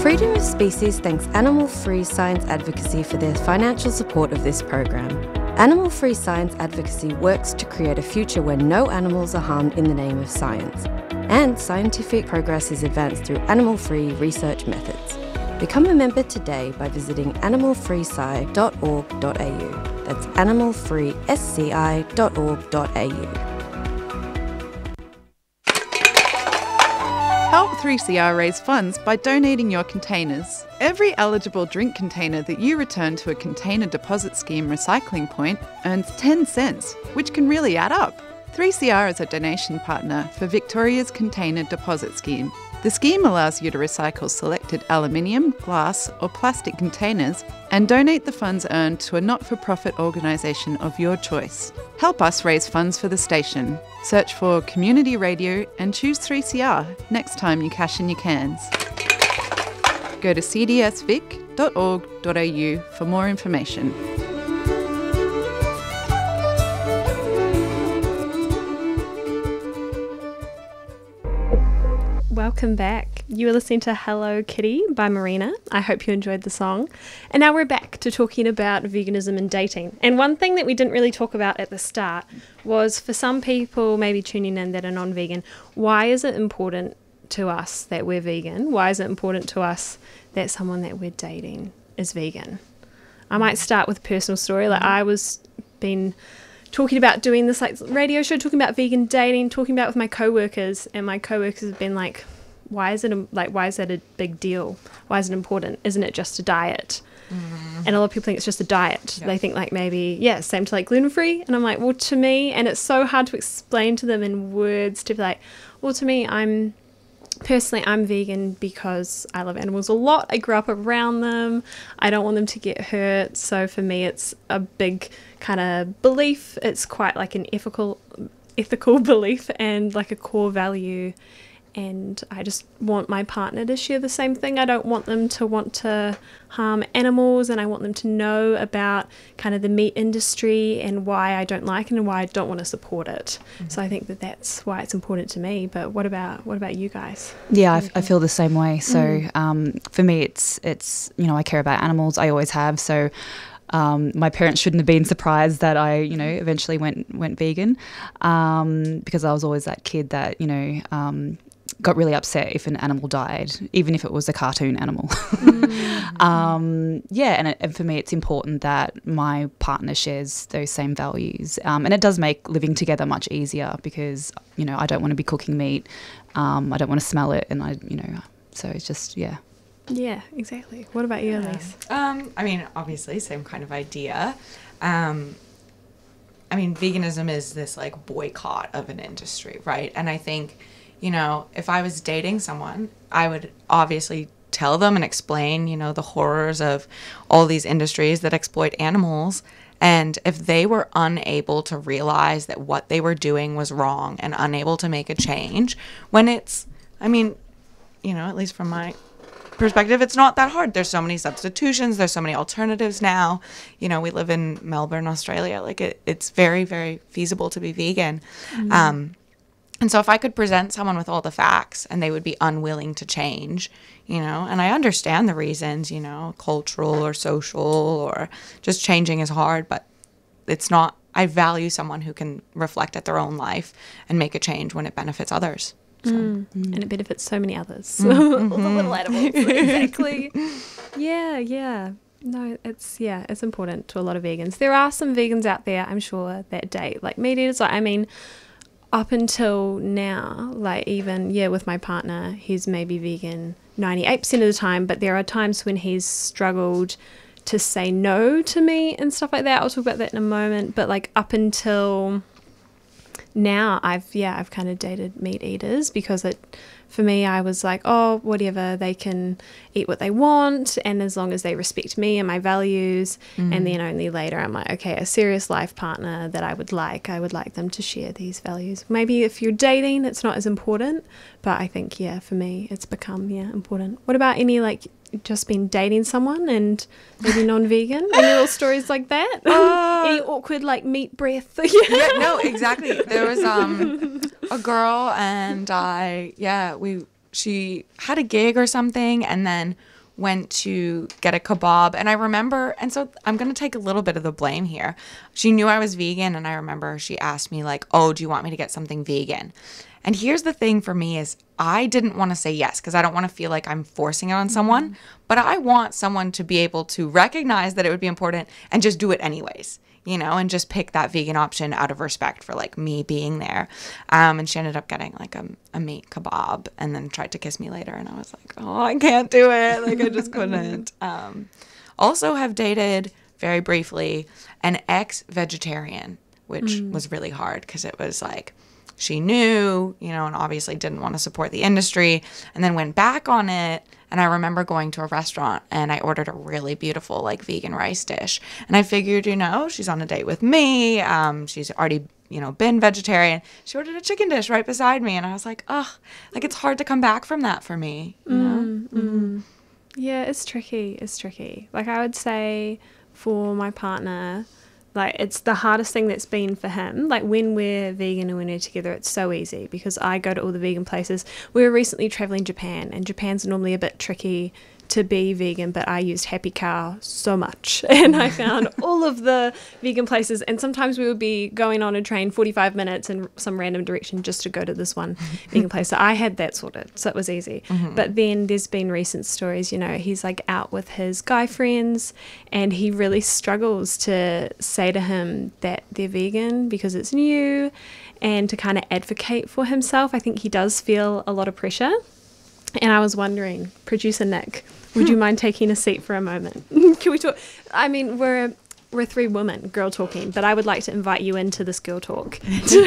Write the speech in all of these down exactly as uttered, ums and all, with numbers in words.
Freedom of Species thanks Animal Free Science Advocacy for their financial support of this program. Animal Free Science Advocacy works to create a future where no animals are harmed in the name of science, and scientific progress is advanced through animal-free research methods. Become a member today by visiting animal free sci dot org dot a u. That's animal free sci dot org dot a u. Help three C R raise funds by donating your containers. Every eligible drink container that you return to a container deposit scheme recycling point earns ten cents, which can really add up. three C R is a donation partner for Victoria's Container Deposit Scheme. The scheme allows you to recycle selected aluminium, glass or plastic containers and donate the funds earned to a not-for-profit organisation of your choice. Help us raise funds for the station. Search for Community Radio and choose three C R next time you cash in your cans. Go to c d s vic dot org dot a u for more information. Welcome back. You were listening to Hello Kitty by Marina. I hope you enjoyed the song. And now we're back to talking about veganism and dating. And one thing that we didn't really talk about at the start was, for some people maybe tuning in that are non-vegan, why is it important to us that we're vegan? Why is it important to us that someone that we're dating is vegan? I might start with a personal story. Like, I was been talking about doing this like radio show, talking about vegan dating, talking about it with my co-workers, and my co-workers have been like, why is it a, like why is that a big deal? Why is it important? Isn't it just a diet? Mm-hmm. And a lot of people think it's just a diet. Yep. They think like maybe, yeah, same to like gluten-free. And I'm like, well, to me, and it's so hard to explain to them in words to be like, well, to me, I'm personally, I'm vegan because I love animals a lot. I grew up around them. I don't want them to get hurt. So for me, it's a big kind of belief. It's quite like an ethical, ethical belief and like a core value. And I just want my partner to share the same thing. I don't want them to want to harm animals, and I want them to know about kind of the meat industry and why I don't like it and why I don't want to support it. Mm-hmm. So I think that that's why it's important to me. But what about what about you guys? Yeah, I, I feel the same way. So mm. um, for me, it's it's you know I care about animals. I always have. So. Um, my parents shouldn't have been surprised that I, you know, eventually went went vegan, um, because I was always that kid that, you know, um, got really upset if an animal died, even if it was a cartoon animal. Mm. um, yeah, and, it, and for me, it's important that my partner shares those same values, um, and it does make living together much easier because, you know, I don't want to be cooking meat, um, I don't want to smell it, and I, you know, so it's just yeah. Yeah, exactly. What about you, yeah. Elise? Um, I mean, obviously, same kind of idea. Um, I mean, veganism is this, like, boycott of an industry, right? And I think, you know, if I was dating someone, I would obviously tell them and explain, you know, the horrors of all these industries that exploit animals. And if they were unable to realize that what they were doing was wrong and unable to make a change, when it's, I mean, you know, at least from my perspective, it's not that hard. There's so many substitutions. There's so many alternatives now. You know, we live in Melbourne, Australia. Like, it, it's very, very feasible to be vegan. Mm-hmm. Um, and so if I could present someone with all the facts and they would be unwilling to change, you know, and I understand the reasons, you know, cultural or social or just changing is hard, but it's not, I value someone who can reflect at their own life and make a change when it benefits others. So. Mm. Mm. And it benefits so many others. Mm-hmm. All the little animals. Exactly. Yeah, yeah. No, it's, yeah, it's important to a lot of vegans. There are some vegans out there, I'm sure, that date like meat eaters. Like, I mean, up until now, like even, yeah, with my partner, he's maybe vegan ninety-eight percent of the time, but there are times when he's struggled to say no to meat and stuff like that. I'll talk about that in a moment. But like up until now, I've, yeah, I've kind of dated meat eaters because it, for me, I was like, oh, whatever, they can eat what they want, and as long as they respect me and my values, mm. and then only later I'm like, okay, a serious life partner that I would like, I would like them to share these values. Maybe if you're dating, it's not as important, but I think, yeah, for me, it's become, yeah, important. What about any, like, just been dating someone and maybe non-vegan? Any little stories like that? Uh, any awkward, like, meat breath? Yeah, no, exactly. There was um a girl and I, yeah, we she had a gig or something and then went to get a kebab. And I remember, and so I'm going to take a little bit of the blame here. She knew I was vegan, and I remember she asked me like, oh, do you want me to get something vegan? And here's the thing for me is I didn't want to say yes because I don't want to feel like I'm forcing it on someone, mm-hmm. but I want someone to be able to recognize that it would be important and just do it anyways, you know, and just pick that vegan option out of respect for like me being there. Um, and she ended up getting like a, a meat kebab and then tried to kiss me later. And I was like, oh, I can't do it. Like I just couldn't. Um, also have dated very briefly an ex-vegetarian, which mm. was really hard because it was like, she knew, you know, and obviously didn't want to support the industry and then went back on it. And I remember going to a restaurant and I ordered a really beautiful like vegan rice dish. And I figured, you know, she's on a date with me. Um, she's already, you know, been vegetarian. She ordered a chicken dish right beside me. And I was like, oh, like it's hard to come back from that for me. You know? Mm, mm. Yeah, it's tricky. It's tricky. Like I would say for my partner, like, it's the hardest thing that's been for him. Like, when we're vegan and when we're together, it's so easy because I go to all the vegan places. We were recently traveling Japan, and Japan's normally a bit tricky to be vegan, but I used Happy Cow so much. And I found all of the vegan places. And sometimes we would be going on a train forty-five minutes in some random direction just to go to this one vegan place. So I had that sorted. So it was easy. Mm-hmm. But then there's been recent stories, you know, he's like out with his guy friends and he really struggles to say to him that they're vegan because it's new and to kind of advocate for himself. I think he does feel a lot of pressure. And I was wondering, producer Nick, would you mind taking a seat for a moment? Can we talk? I mean, we're we're three women, girl talking, but I would like to invite you into this girl talk.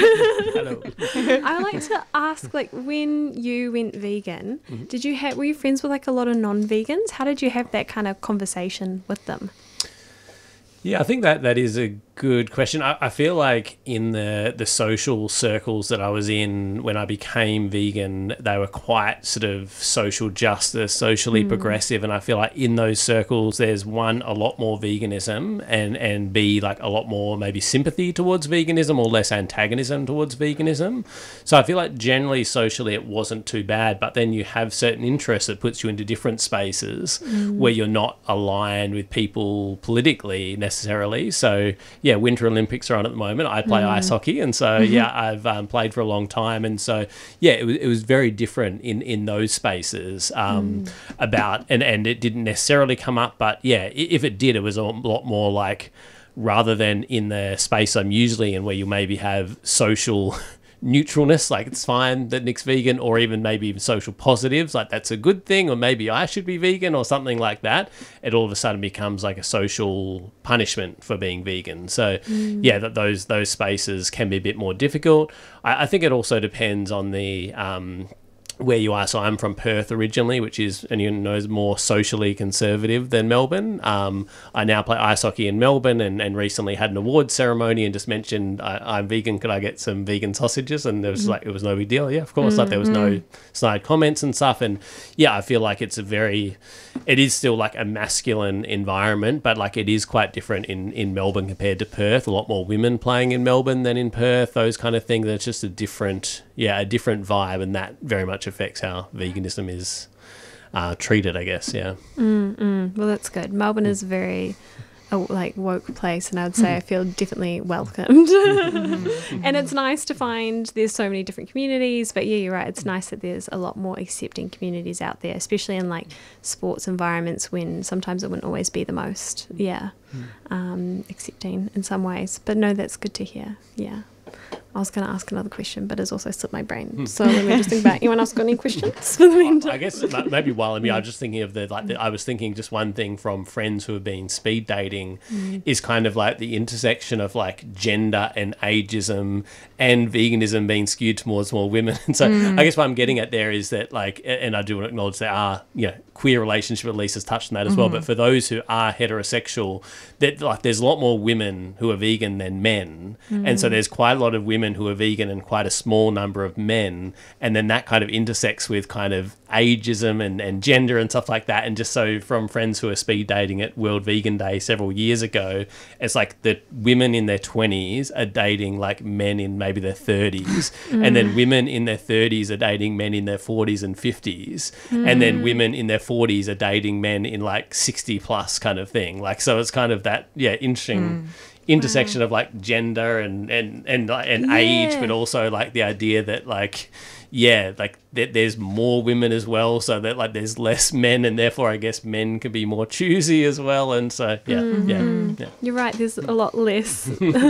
Hello. I would like to ask, like, when you went vegan, mm-hmm. did you have were you friends with like a lot of non-vegans? How did you have that kind of conversation with them? Yeah, I think that that is a good question. I, I feel like in the the social circles that I was in when I became vegan, they were quite sort of social justice, socially mm. progressive, and I feel like in those circles there's one, a lot more veganism, and and B, like a lot more maybe sympathy towards veganism or less antagonism towards veganism. So I feel like generally socially it wasn't too bad, but then you have certain interests that puts you into different spaces mm. where you're not aligned with people politically necessarily. So yeah, Winter Olympics are on at the moment. I play mm. ice hockey, and so mm-hmm. yeah, I've um, played for a long time, and so yeah, it was it was very different in, in those spaces um, mm. about, and, and it didn't necessarily come up, but yeah, if it did, it was a lot more like, rather than in the space I'm usually in, where you maybe have social neutralness, like it's fine that Nick's vegan, or even maybe even social positives, like that's a good thing, or maybe I should be vegan or something like that. It all of a sudden becomes like a social punishment for being vegan. So mm. yeah, that those those spaces can be a bit more difficult. I, I think it also depends on the um where you are. So I'm from Perth originally, which is, and you know, is more socially conservative than Melbourne. Um, I now play ice hockey in Melbourne, and, and recently had an awards ceremony and just mentioned I, I'm vegan. Could I get some vegan sausages? And there was mm. like, it was no big deal. Yeah, of course. Mm-hmm. Like there was no snide comments and stuff. And yeah, I feel like it's a very, it is still like a masculine environment, but like it is quite different in, in Melbourne compared to Perth. A lot more women playing in Melbourne than in Perth, those kind of things. It's just a different, yeah, a different vibe, and that very much affects how veganism is uh, treated, I guess. Yeah. Mm-mm. Well, that's good. Melbourne is very a like woke place, and I would say I feel definitely welcomed. And it's nice to find there's so many different communities, but yeah, you're right, it's nice that there's a lot more accepting communities out there, especially in like sports environments when sometimes it wouldn't always be the most yeah um, accepting in some ways. But no, that's good to hear. Yeah, I was going to ask another question, but it's also slipped my brain. So let me just think about, anyone else got any questions for the meantime? I guess maybe while I'm here, I was just thinking of the, like, the, I was thinking just one thing from friends who have been speed dating mm. is kind of like the intersection of like gender and ageism and veganism being skewed towards more women. And so mm. I guess what I'm getting at there is that, like, and I do acknowledge there are, you know, queer relationship, at least has touched on that as mm-hmm. well. But for those who are heterosexual, that like there's a lot more women who are vegan than men. Mm. And so there's quite a lot of women women who are vegan and quite a small number of men, and then that kind of intersects with kind of ageism and, and gender and stuff like that. And just so from friends who are speed dating at World Vegan Day several years ago, it's like the women in their twenties are dating like men in maybe their thirties, mm. and then women in their thirties are dating men in their forties and fifties, mm. and then women in their forties are dating men in like sixty plus kind of thing. Like, so it's kind of that, yeah, interesting mm. intersection wow. of like gender and and and, and yeah. age, but also like the idea that like, yeah, like that there's more women as well, so that like there's less men, and therefore I guess men can be more choosy as well. And so yeah, mm-hmm. yeah, yeah. You're right, there's a lot less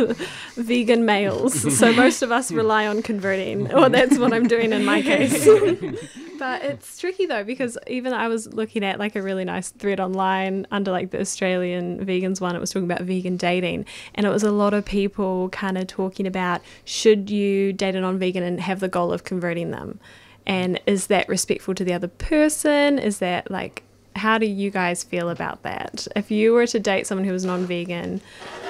vegan males, so most of us rely on converting, or that's what I'm doing in my case. But it's tricky though, because even I was looking at like a really nice thread online under like the Australian vegans one. It was talking about vegan dating, and it was a lot of people kind of talking about, should you date a non-vegan and have the goal of converting them, and is that respectful to the other person? Is that like, how do you guys feel about that? If you were to date someone who was non-vegan,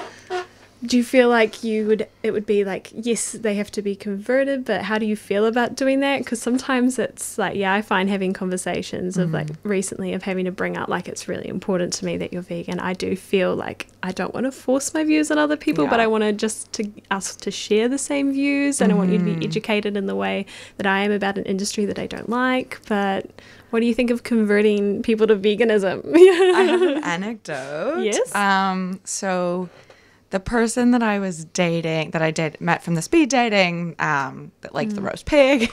do you feel like you would, it would be like, yes, they have to be converted, but how do you feel about doing that? Because sometimes it's like, yeah, I find having conversations of mm. like recently of having to bring up like, it's really important to me that you're vegan. I do feel like I don't want to force my views on other people, yeah. but I want to just to us to share the same views, and mm. I want you to be educated in the way that I am about an industry that I don't like. But what do you think of converting people to veganism? I have an anecdote. Yes. Um. So the person that I was dating, that I did met from the speed dating, um, that liked mm. the roast pig,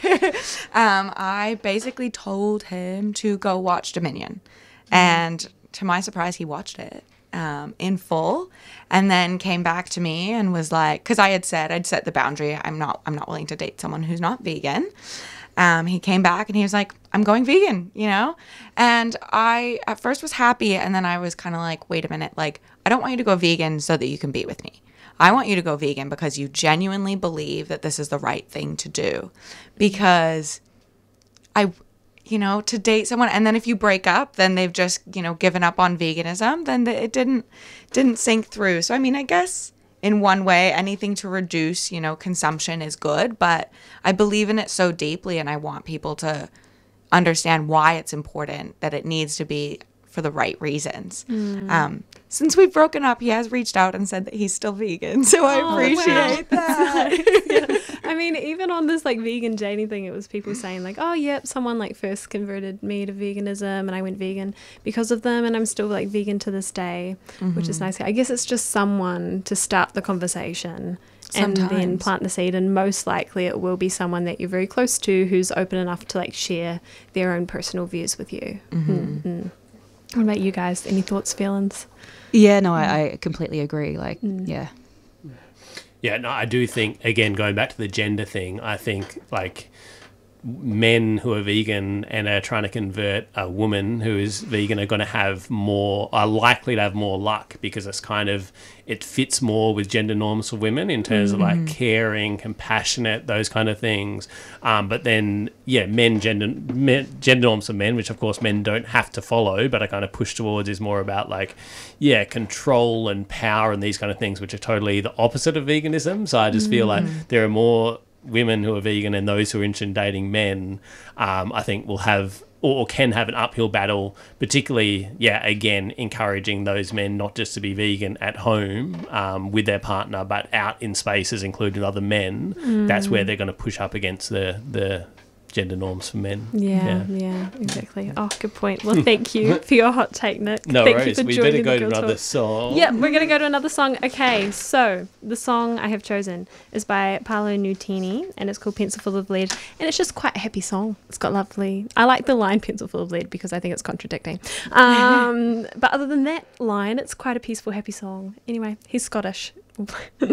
um, I basically told him to go watch Dominion. Mm. And to my surprise, he watched it um, in full, and then came back to me and was like, because I had said, I'd set the boundary, I'm not, I'm not willing to date someone who's not vegan. Um, he came back and he was like, I'm going vegan, you know? And I at first was happy, and then I was kind of like, wait a minute, like, I don't want you to go vegan so that you can be with me. I want you to go vegan because you genuinely believe that this is the right thing to do. Because I, you know, to date someone, and then if you break up, then they've just, you know, given up on veganism, then it didn't, didn't sink through. So, I mean, I guess in one way, anything to reduce, you know, consumption is good, but I believe in it so deeply, and I want people to understand why it's important, that it needs to be for the right reasons. Mm. Um, since we've broken up, he has reached out and said that he's still vegan, so oh, I appreciate wow. that. Yeah. I mean, even on this like vegan dating thing, it was people saying like, oh yep, someone like first converted me to veganism and I went vegan because of them, and I'm still like vegan to this day, mm-hmm. which is nice. I guess it's just someone to start the conversation. Sometimes. And then plant the seed, and most likely it will be someone that you're very close to who's open enough to like share their own personal views with you. Mm-hmm. Mm-hmm. What about you guys? Any thoughts, feelings? Yeah, no, I, I completely agree. Like, mm. yeah. Yeah, no, I do think, again, going back to the gender thing, I think, like, men who are vegan and are trying to convert a woman who is vegan are going to have more, are likely to have more luck, because it's kind of, it fits more with gender norms for women in terms mm-hmm. of like caring, compassionate, those kind of things. Um, but then, yeah, men, gender, men, gender norms for men, which of course men don't have to follow, but I kind of push towards is more about like, yeah, control and power and these kind of things, which are totally the opposite of veganism. So I just mm. feel like there are more women who are vegan, and those who are interested in dating men, um, I think will have or, or can have an uphill battle, particularly, yeah, again, encouraging those men not just to be vegan at home um, with their partner, but out in spaces, including other men. Mm. That's where they're going to push up against the, the gender norms for men. Yeah, yeah, yeah, exactly. Oh, good point. Well, thank you for your hot take, Nick. No thank worries. You for we joining better go the to another talk. song. Yeah, we're going to go to another song. Okay, so the song I have chosen is by Paolo Nutini, and it's called Pencil Full of Lead, and it's just quite a happy song. It's got lovely... I like the line Pencil Full of Lead because I think it's contradicting. Um, but other than that line, it's quite a peaceful, happy song. Anyway, he's Scottish.